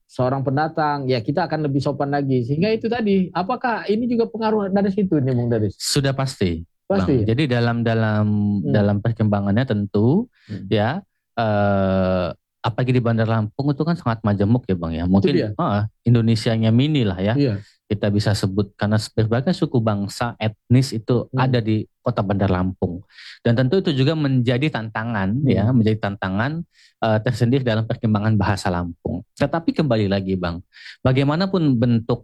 seorang pendatang, ya kita akan lebih sopan lagi. Sehingga itu tadi, apakah ini juga pengaruh dari situ nih Bung Daris? Sudah pasti, Pasti Bang. ya? Jadi dalam dalam Hmm. dalam perkembangannya tentu Hmm. ya eh apalagi di Bandar Lampung itu kan sangat majemuk ya Bang ya. Itu Mungkin dia. Indonesianya mini lah ya. Iya. Kita bisa sebut karena berbagai suku bangsa etnis itu Hmm. ada di Kota Bandar Lampung. Dan tentu itu juga menjadi tantangan ya, Hmm. menjadi tantangan tersendiri dalam perkembangan bahasa Lampung. Tetapi kembali lagi Bang, bagaimanapun bentuk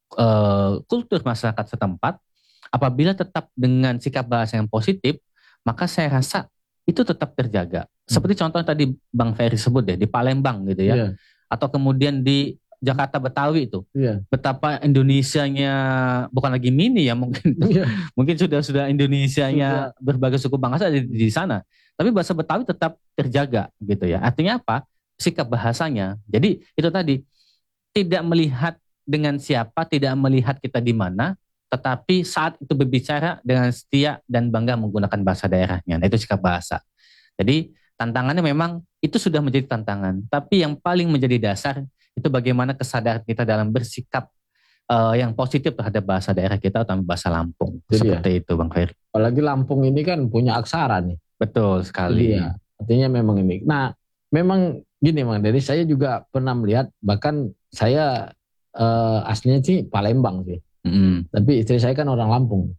kultur masyarakat setempat, apabila tetap dengan sikap bahasa yang positif, maka saya rasa itu tetap terjaga. Hmm. Seperti contoh tadi Bang Ferry sebut deh, di Palembang gitu ya, Iya. atau kemudian di Jakarta Betawi itu, Iya. betapa Indonesianya bukan lagi mini ya mungkin, Iya. mungkin sudah Indonesianya Sudah. berbagai suku bangsa di sana, tapi bahasa Betawi tetap terjaga gitu ya. Artinya apa? Sikap bahasanya. Jadi itu tadi tidak melihat dengan siapa, tidak melihat kita di mana, tetapi saat itu berbicara dengan setia dan bangga menggunakan bahasa daerahnya. Nah, itu sikap bahasa. Jadi tantangannya memang itu sudah menjadi tantangan, tapi yang paling menjadi dasar itu bagaimana kesadaran kita dalam bersikap yang positif terhadap bahasa daerah kita, utama bahasa Lampung. Itu dia. Seperti itu, Bang Ferry. Apalagi Lampung ini kan punya aksara nih. Betul Itu sekali. dia. Artinya memang ini. Nah, memang gini Bang, dari saya juga pernah melihat, bahkan saya aslinya sih Palembang sih. Mm-mm. Tapi istri saya kan orang Lampung.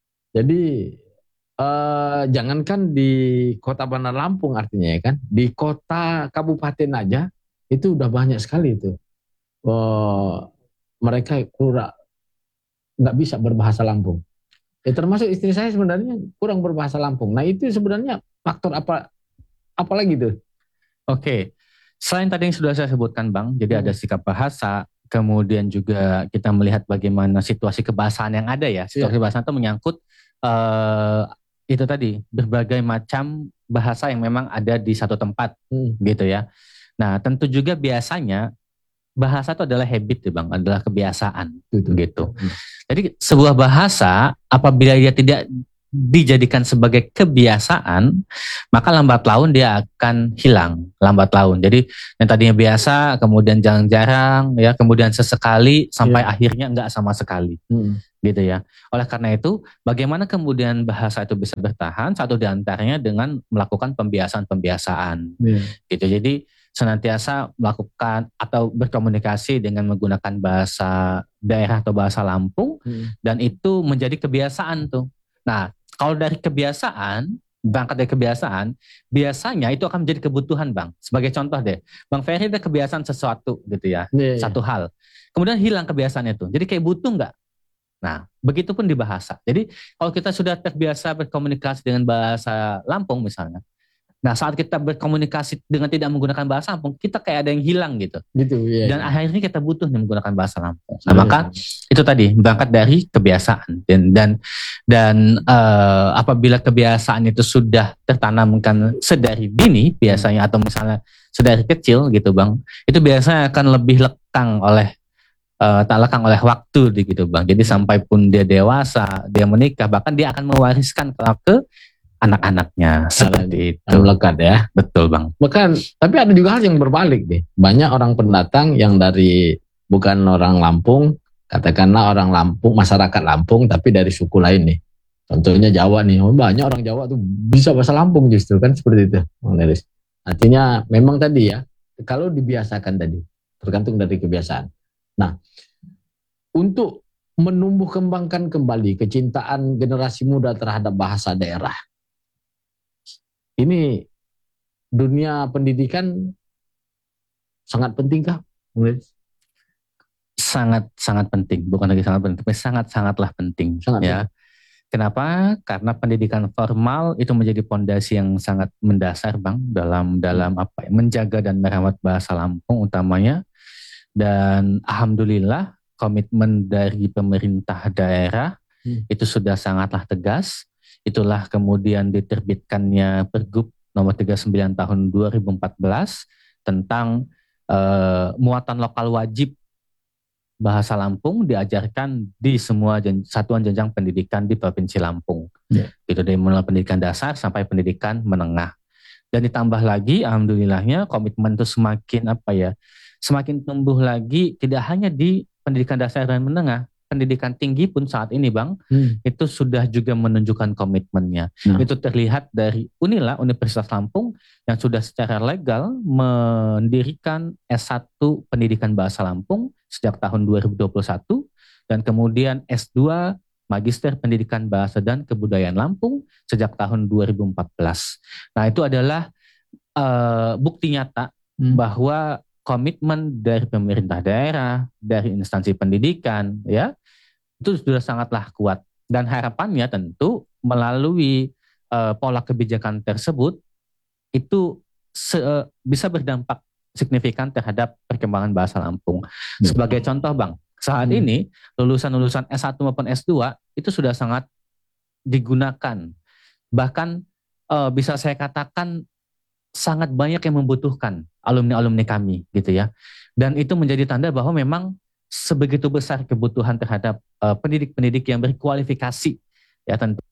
Jadi jangankan di kota Bandar Lampung artinya ya kan, di kota kabupaten aja itu udah banyak sekali itu. Eh, mereka kurang nggak bisa berbahasa Lampung. Ya, termasuk istri saya sebenarnya kurang berbahasa Lampung. Nah itu sebenarnya faktor apa lagi tuh? Oke, selain tadi yang sudah saya sebutkan Bang, jadi ada Hmm. sikap bahasa, kemudian juga kita melihat bagaimana situasi kebahasaan yang ada ya. Situasi Iya. kebahasaan itu menyangkut eh, itu tadi berbagai macam bahasa yang memang ada di satu tempat Hmm. gitu ya. Nah, tentu juga biasanya bahasa itu adalah habit ya Bang, adalah kebiasaan Gitu. gitu. Hmm. Jadi sebuah bahasa apabila dia tidak dijadikan sebagai kebiasaan, maka lambat laun dia akan hilang lambat laun. Jadi yang tadinya biasa, kemudian jarang-jarang, ya, kemudian sesekali sampai Iya. akhirnya enggak sama sekali, Hmm. gitu ya. Oleh karena itu, bagaimana kemudian bahasa itu bisa bertahan? Satu di antaranya dengan melakukan pembiasaan-pembiasaan, Iya. gitu. Jadi senantiasa melakukan atau berkomunikasi dengan menggunakan bahasa daerah atau bahasa Lampung, Hmm. dan itu menjadi kebiasaan tuh. Nah, kalau dari kebiasaan, berangkat dari kebiasaan, biasanya itu akan menjadi kebutuhan Bang. Sebagai contoh deh, Bang Ferry ada kebiasaan sesuatu gitu ya, Iya. Iya. satu hal. Kemudian hilang kebiasaannya itu. Jadi kayak butuh nggak? Nah, begitupun di bahasa. Jadi kalau kita sudah terbiasa berkomunikasi dengan bahasa Lampung misalnya, nah saat kita berkomunikasi dengan tidak menggunakan bahasa Lampung, kita kayak ada yang hilang gitu. Gitu. Iya. Dan Iya. akhirnya kita butuh nih menggunakan bahasa Lampung. Nah, Sudah. maka itu tadi berangkat dari kebiasaan dan apabila kebiasaan itu sudah tertanamkan sedari dini biasanya atau misalnya sedari kecil gitu Bang, itu biasanya akan lebih lekang oleh tak lekang oleh waktu gitu Bang. Jadi sampai pun dia dewasa, dia menikah, bahkan dia akan mewariskan ke anak-anaknya seperti itu. Melekat ya. Betul Bang. Bahkan, tapi ada juga hal yang berbalik deh. Banyak orang pendatang yang dari bukan orang Lampung, katakanlah orang Lampung, masyarakat Lampung, tapi dari suku lain nih. Contohnya Jawa nih, banyak orang Jawa tuh bisa bahasa Lampung justru kan seperti itu, Bang Neris. Artinya memang tadi ya, kalau dibiasakan tadi, tergantung dari kebiasaan. Nah, untuk menumbuh kembangkan kembali kecintaan generasi muda terhadap bahasa daerah, ini dunia pendidikan sangat pentingkah? Sangat sangat penting, bukan lagi sangat penting, tapi sangat sangatlah penting. Sangat Ya, penting. kenapa? Karena pendidikan formal itu menjadi pondasi yang sangat mendasar, Bang, dalam apa ya, menjaga dan merawat bahasa Lampung utamanya. Dan alhamdulillah komitmen dari pemerintah daerah itu sudah sangatlah tegas. Itulah kemudian diterbitkannya Pergub nomor 39 tahun 2014 tentang muatan lokal wajib bahasa Lampung diajarkan di semua satuan jenjang pendidikan di Provinsi Lampung. Itu dari mulai pendidikan dasar sampai pendidikan menengah. Dan ditambah lagi, alhamdulillahnya komitmen itu semakin apa ya, semakin tumbuh lagi, tidak hanya di pendidikan dasar dan menengah, pendidikan tinggi pun saat ini Bang, itu sudah juga menunjukkan komitmennya. Nah, Itu terlihat dari Unila, Universitas Lampung, yang sudah secara legal mendirikan S1 Pendidikan Bahasa Lampung sejak tahun 2021, dan kemudian S2 Magister Pendidikan Bahasa dan Kebudayaan Lampung sejak tahun 2014. Nah, itu adalah bukti nyata bahwa komitmen dari pemerintah daerah, dari instansi pendidikan, ya, itu sudah sangatlah kuat. Dan harapannya tentu melalui pola kebijakan tersebut itu bisa berdampak signifikan terhadap perkembangan bahasa Lampung. Sebagai contoh Bang, saat ini lulusan-lulusan S1 maupun S2 itu sudah sangat digunakan. Bahkan bisa saya katakan sangat banyak yang membutuhkan alumni-alumni kami gitu ya. Dan itu menjadi tanda bahwa memang sebegitu besar kebutuhan terhadap pendidik-pendidik yang berkualifikasi ya tentu.